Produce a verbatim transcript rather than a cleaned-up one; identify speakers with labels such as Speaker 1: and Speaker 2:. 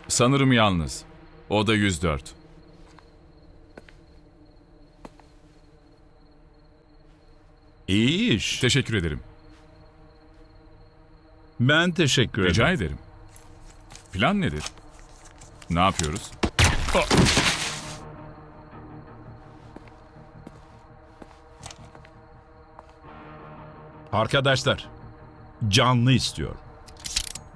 Speaker 1: Sanırım yalnız. Oda yüz dört.
Speaker 2: İyi iş.
Speaker 1: Teşekkür ederim.
Speaker 2: Ben teşekkür ederim.
Speaker 1: Rica ederim. Plan nedir? Ne yapıyoruz? Ah!
Speaker 2: Arkadaşlar, canlı istiyor.